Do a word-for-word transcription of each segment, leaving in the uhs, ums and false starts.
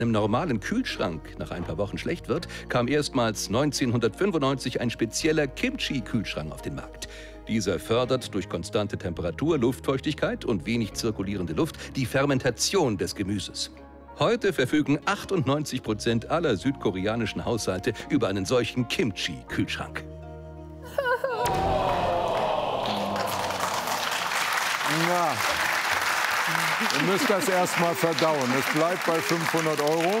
einem normalen Kühlschrank nach ein paar Wochen schlecht wird, kam erstmals neunzehnhundertfünfundneunzig ein spezieller Kimchi-Kühlschrank auf den Markt. Dieser fördert durch konstante Temperatur, Luftfeuchtigkeit und wenig zirkulierende Luft die Fermentation des Gemüses. Heute verfügen achtundneunzig Prozent aller südkoreanischen Haushalte über einen solchen Kimchi-Kühlschrank. Ja. Ihr müsst das erstmal verdauen. Es bleibt bei fünfhundert Euro.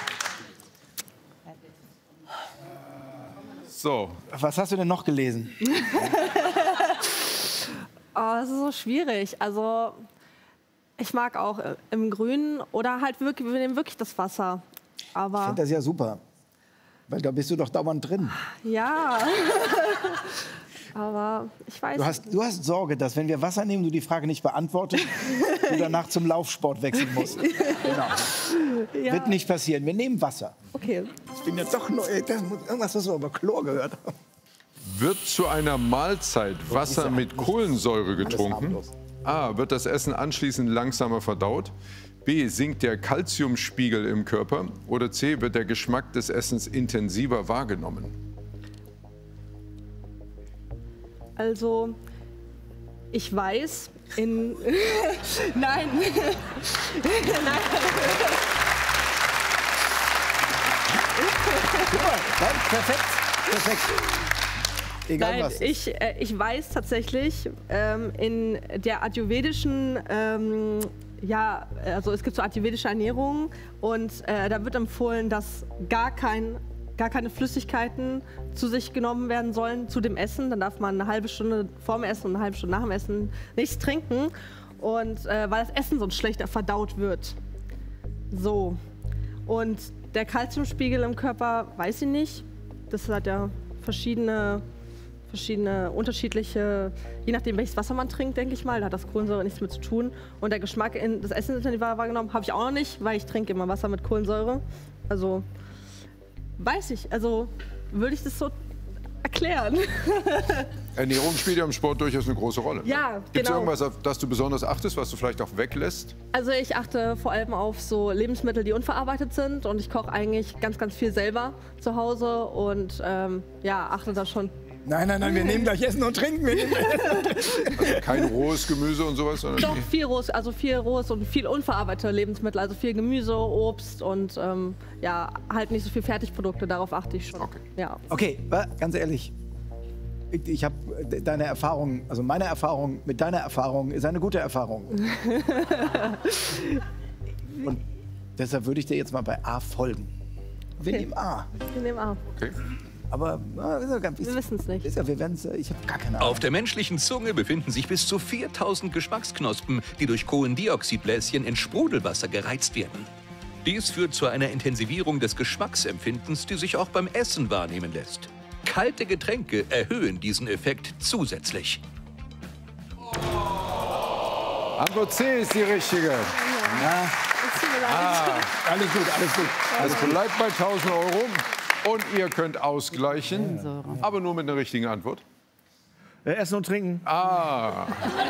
So. Was hast du denn noch gelesen? Oh, das ist so schwierig. Also, ich mag auch im Grünen oder halt wirklich, wir nehmen wirklich das Wasser. Aber ich finde das ja super, weil da bist du doch dauernd drin. Ja. Aber ich weiß du hast, du hast Sorge, dass wenn wir Wasser nehmen, du die Frage nicht beantwortest, du danach zum Laufsport wechseln musst. Genau. Ja. Wird nicht passieren. Wir nehmen Wasser. Okay. Ich bin jetzt doch nur, irgendwas, was wir über Chlor gehört haben. Wird zu einer Mahlzeit Wasser mit Kohlensäure getrunken? A. Wird das Essen anschließend langsamer verdaut? B. Sinkt der Kalziumspiegel im Körper? Oder C. Wird der Geschmack des Essens intensiver wahrgenommen? Also, ich weiß, in... Nein. Nein. Perfekt, perfekt. Egal Nein, was. Ich, äh, ich weiß tatsächlich, ähm, in der ayurvedischen, ähm, ja, also es gibt so ayurvedische Ernährung und äh, da wird empfohlen, dass gar, kein, gar keine Flüssigkeiten zu sich genommen werden sollen zu dem Essen. Dann darf man eine halbe Stunde vorm Essen und eine halbe Stunde nach dem Essen nichts trinken. Und äh, weil das Essen sonst schlechter verdaut wird. So. Und der Kalziumspiegel im Körper, weiß ich nicht. Das hat ja verschiedene, verschiedene unterschiedliche, je nachdem welches Wasser man trinkt, denke ich mal, da hat das Kohlensäure nichts mit zu tun. Und der Geschmack in das Essen intensiver wahrgenommen habe ich auch noch nicht, weil ich trinke immer Wasser mit Kohlensäure. Also weiß ich, also würde ich das so erklären. Ernährung spielt ja im Sport durchaus eine große Rolle. Ja, Gibt es genau. irgendwas, auf das du besonders achtest, was du vielleicht auch weglässt? Also ich achte vor allem auf so Lebensmittel, die unverarbeitet sind und ich koche eigentlich ganz, ganz viel selber zu Hause und ähm, ja, achte da schon. Nein, nein, nein, wir nehmen gleich Essen und Trinken. Wir nehmen gleich Essen und Trinken. Also kein rohes Gemüse und sowas? Sondern Doch, viel rohes, also viel rohes und viel unverarbeitete Lebensmittel, also viel Gemüse, Obst und ähm, ja, halt nicht so viel Fertigprodukte, darauf achte ich schon. Okay. Ja. Okay, ganz ehrlich, ich, ich habe deine Erfahrung, also meine Erfahrung mit deiner Erfahrung ist eine gute Erfahrung. Und deshalb würde ich dir jetzt mal bei A folgen. Wir Okay. nehmen A. Wir nehmen A. Okay. Aber na, ist ja ganz, Wir wissen es nicht. ist ja, wir werden's, ich habe gar keine Ahnung. Auf der menschlichen Zunge befinden sich bis zu viertausend Geschmacksknospen, die durch Kohlendioxidbläschen in Sprudelwasser gereizt werden. Dies führt zu einer Intensivierung des Geschmacksempfindens, die sich auch beim Essen wahrnehmen lässt. Kalte Getränke erhöhen diesen Effekt zusätzlich. Antwort C ist die richtige. Ja, Es tut mir leid. Ah, alles gut, alles gut. es bleibt bei tausend Euro und ihr könnt ausgleichen, aber nur mit einer richtigen Antwort. Äh, Essen und Trinken. Ah.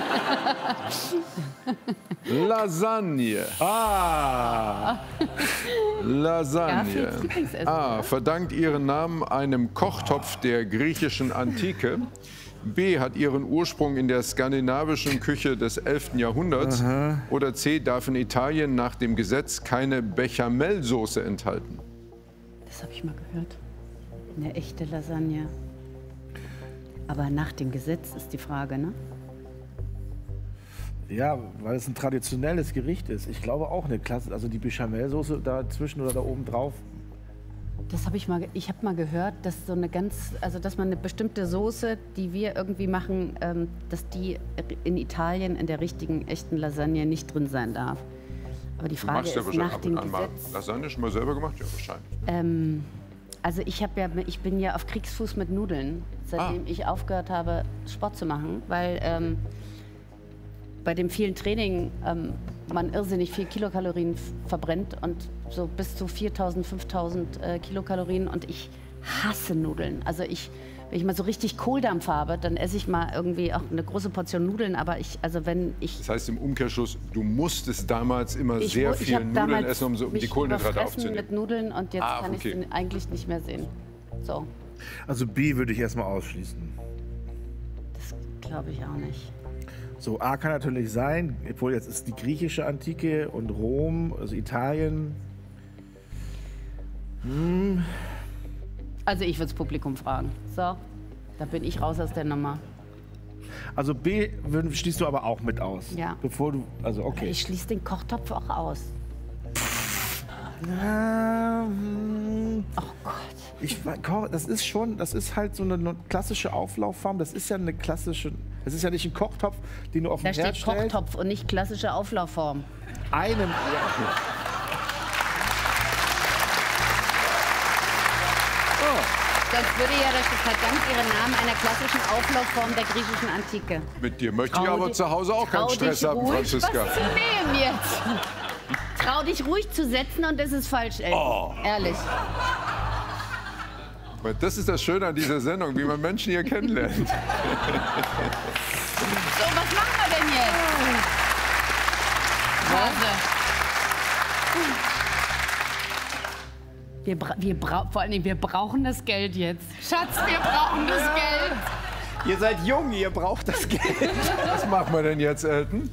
Lasagne. Ah. Lasagne. A. Verdankt ihren Namen einem Kochtopf der griechischen Antike. B. Hat ihren Ursprung in der skandinavischen Küche des elften Jahrhunderts. Aha. Oder C. Darf in Italien nach dem Gesetz keine Bechamelsoße enthalten. Das habe ich mal gehört. Eine echte Lasagne. Aber nach dem Gesetz ist die Frage, ne? Ja, weil es ein traditionelles Gericht ist. Ich glaube auch eine Klasse, also die Bechamelsoße dazwischen oder da oben drauf. Das habe ich mal, ich habe mal gehört, dass so eine ganz, also dass man eine bestimmte Soße, die wir irgendwie machen, ähm, dass die in Italien in der richtigen echten Lasagne nicht drin sein darf. Aber die Du Frage machst ja ist wahrscheinlich nach ab dem und an mal Gesetz. Lasagne schon mal selber gemacht? Ja, wahrscheinlich. Ähm, also ich habe ja, ich bin ja auf Kriegsfuß mit Nudeln, seitdem Ah. ich aufgehört habe, Sport zu machen, weil ähm, bei dem vielen Training ähm, man irrsinnig viel Kilokalorien f- verbrennt und so bis zu viertausend, fünftausend äh, Kilokalorien und ich hasse Nudeln. Also ich wenn ich mal so richtig Kohldampf habe, dann esse ich mal irgendwie auch eine große Portion Nudeln. Aber ich, also wenn ich... Das heißt im Umkehrschluss, du musstest damals immer ich, sehr ich viel Nudeln essen, um, so, um die Kohlenhydrate aufzunehmen. mit Nudeln und jetzt ah, kann okay. ich es eigentlich nicht mehr sehen. So. Also B würde ich erstmal ausschließen. Das glaube ich auch nicht. So, A kann natürlich sein, obwohl jetzt ist die griechische Antike und Rom, also Italien. Hm. Also ich würde das Publikum fragen. So, da bin ich raus aus der Nummer. Also B würd- schließt du aber auch mit aus. Ja. Bevor du, also okay. Ich schließe den Kochtopf auch aus. Ähm, Oh Gott. ich, Koch- das ist schon, das ist halt so eine no- klassische Auflaufform. Das ist ja eine klassische, das ist ja nicht ein Kochtopf, den du auf Da den Herd steht stellst. Kochtopf und nicht klassische Auflaufform. Einen, ja, okay. Sonst würde ja das verdammt ihren Namen einer klassischen Auflaufform der griechischen Antike. Mit dir möchte ich Trau aber di- zu Hause auch keinen Trau Stress dich haben, ruhig, Franziska. Was zu nehmen jetzt? Trau dich ruhig zu setzen und das ist falsch, Elton. Oh. Ehrlich. Weil das ist das Schöne an dieser Sendung, wie man Menschen hier kennenlernt. So, was machen wir denn jetzt? Hase. Wir, bra wir bra vor allen Dingen, wir brauchen das Geld jetzt. Schatz, wir brauchen das Geld. Ihr seid jung, ihr braucht das Geld. Was machen wir denn jetzt, Elton?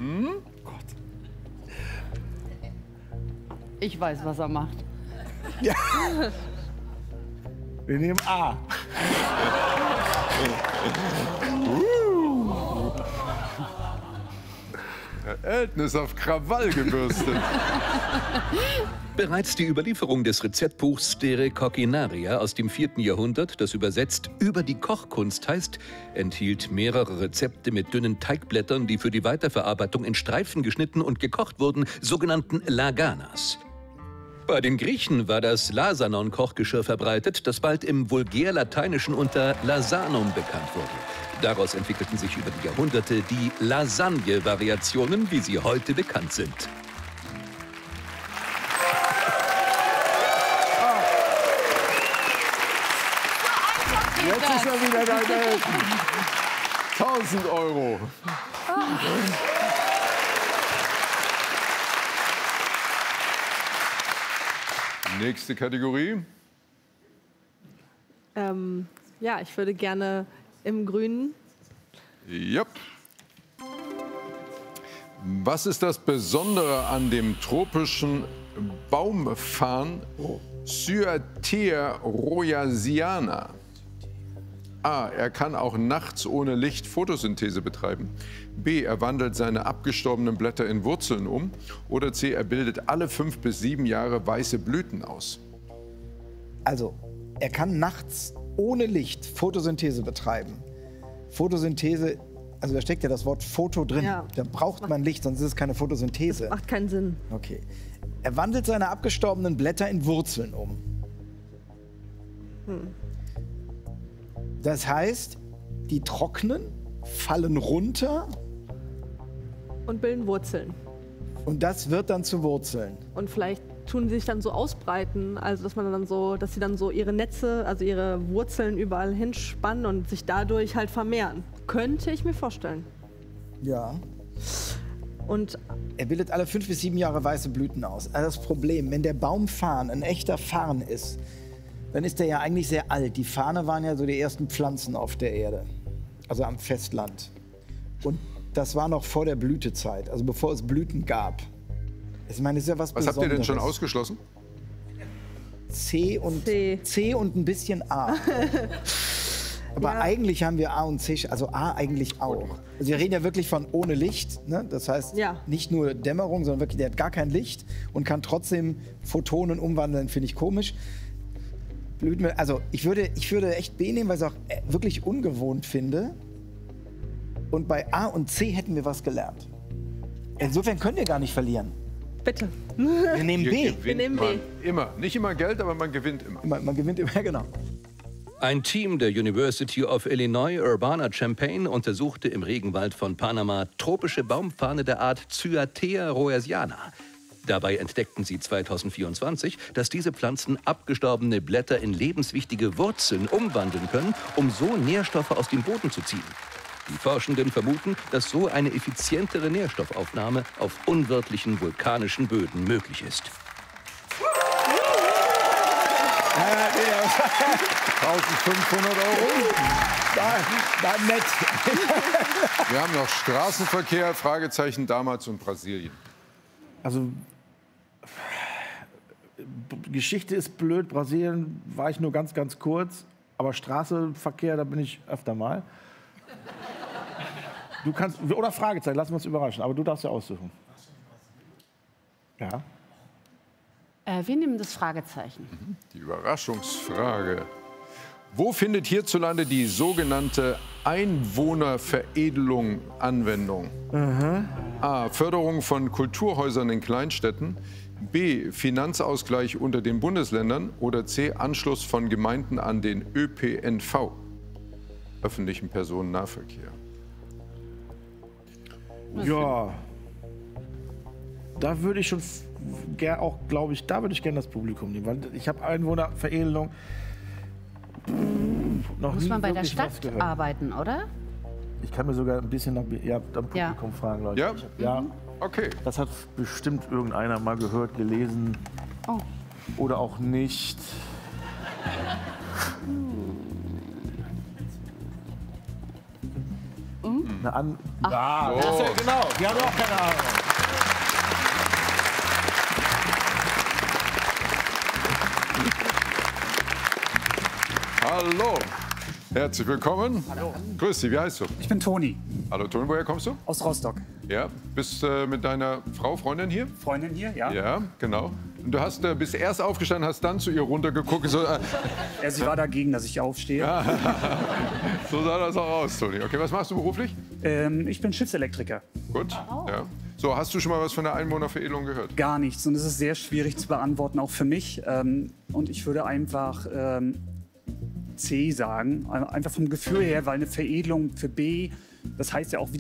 Ich weiß, was er macht. Wir nehmen A. Elton ist auf Krawall gebürstet. Bereits die Überlieferung des Rezeptbuchs De Recoquinaria aus dem vierten Jahrhundert, das übersetzt über die Kochkunst heißt, enthielt mehrere Rezepte mit dünnen Teigblättern, die für die Weiterverarbeitung in Streifen geschnitten und gekocht wurden, sogenannten Laganas. Bei den Griechen war das Lasanon-Kochgeschirr verbreitet, das bald im Vulgärlateinischen unter Lasanum bekannt wurde. Daraus entwickelten sich über die Jahrhunderte die Lasagne-Variationen, wie sie heute bekannt sind. Jetzt ist er wieder dein Elton. tausend Euro. Nächste Kategorie. Ähm, ja, ich würde gerne im Grünen. Yep. Was ist das Besondere an dem tropischen Baumfarn Cyathea royasiana? A. Er kann auch nachts ohne Licht Photosynthese betreiben. B. Er wandelt seine abgestorbenen Blätter in Wurzeln um. Oder C. Er bildet alle fünf bis sieben Jahre weiße Blüten aus. Also, er kann nachts ohne Licht Photosynthese betreiben. Photosynthese, also da steckt ja das Wort Foto drin. Ja. Da braucht man Licht, sonst ist es keine Photosynthese. Macht keinen Sinn. Okay. Er wandelt seine abgestorbenen Blätter in Wurzeln um. Hm. Das heißt, die trocknen, fallen runter Und bilden Wurzeln. und das wird dann zu Wurzeln. Und vielleicht tun sie sich dann so ausbreiten, also dass man dann so, dass sie dann so ihre Netze, also ihre Wurzeln überall hinspannen und sich dadurch halt vermehren. Könnte ich mir vorstellen. Ja. Und Er bildet alle fünf bis sieben Jahre weiße Blüten aus. Also das Problem, wenn der Baumfarn ein echter Farn ist, dann ist der ja eigentlich sehr alt. Die Farne waren ja so die ersten Pflanzen auf der Erde, also am Festland. Und das war noch vor der Blütezeit, also bevor es Blüten gab. Ich meine, das ist ja was Was habt ihr denn schon Besonderes. ausgeschlossen? C und C. C und ein bisschen A. Aber Ja. eigentlich haben wir A und C, also A eigentlich auch. Also wir reden ja wirklich von ohne Licht, ne? Das heißt Ja. nicht nur Dämmerung, sondern wirklich, der hat gar kein Licht und kann trotzdem Photonen umwandeln, finde ich komisch. Blüten, also ich würde, ich würde echt B nehmen, weil ich es auch äh, wirklich ungewohnt finde. Und bei A und C hätten wir was gelernt. Insofern können wir gar nicht verlieren. bitte. Wir nehmen Hier B. gewinnt nehmen man B. immer. Nicht immer Geld, aber man gewinnt immer. Man, man gewinnt immer, genau. Ein Team der University of Illinois Urbana-Champaign untersuchte im Regenwald von Panama tropische Baumfarne der Art Cyathea royasiana. Dabei entdeckten sie zweitausendvierundzwanzig, dass diese Pflanzen abgestorbene Blätter in lebenswichtige Wurzeln umwandeln können, um so Nährstoffe aus dem Boden zu ziehen. Die Forschenden vermuten, dass so eine effizientere Nährstoffaufnahme auf unwirtlichen vulkanischen Böden möglich ist. eintausendfünfhundert Euro. War, war nett. Wir haben noch Straßenverkehr, Fragezeichen damals und Brasilien. Also, Geschichte ist blöd. Brasilien war ich nur ganz, ganz kurz. Aber Straßenverkehr, da bin ich öfter mal. Du kannst, oder Fragezeichen, lassen wir uns überraschen. Aber du darfst ja aussuchen. Ja. Äh, wir nehmen das Fragezeichen. Die Überraschungsfrage. Wo findet hierzulande die sogenannte Einwohnerveredelung Anwendung? Mhm. A. Förderung von Kulturhäusern in Kleinstädten. B. Finanzausgleich unter den Bundesländern. Oder C. Anschluss von Gemeinden an den Ö P N V, öffentlichen Personennahverkehr. Ja. Da würde ich schon gern auch, glaube ich, da würde ich gerne das Publikum nehmen. Weil ich habe Einwohnerveredelung noch Muss nie man bei der wirklich was Stadt gehört. arbeiten, oder? Ich kann mir sogar ein bisschen nach, ja, am Publikum Ja. fragen, Leute. Ja? Ich, ja, Okay. das hat bestimmt irgendeiner mal gehört, gelesen Oh. oder auch nicht. Eine An ah, So. das ist, genau. Die haben auch keine Ahnung. Hallo. Herzlich willkommen. Hallo. Grüß dich, wie heißt du? Ich bin Toni Hallo Toni, woher kommst du? aus Rostock. Ja, bist äh, mit deiner Frau, Freundin hier? Freundin hier, ja? Ja, genau. Und du hast, äh, bist erst aufgestanden, hast dann zu ihr runtergeguckt. So, äh, Ja, sie war dagegen, dass ich aufstehe. so sah das auch aus, Toni. Okay, was machst du beruflich? Ähm, ich bin Schiffselektriker. Gut. Ja. So, hast du schon mal was von der Einwohnerveredelung gehört? Gar nichts. Und es ist sehr schwierig zu beantworten, auch für mich. Ähm, und ich würde einfach ähm, C sagen. Einfach vom Gefühl her, weil eine Veredelung für B, das heißt ja auch wieder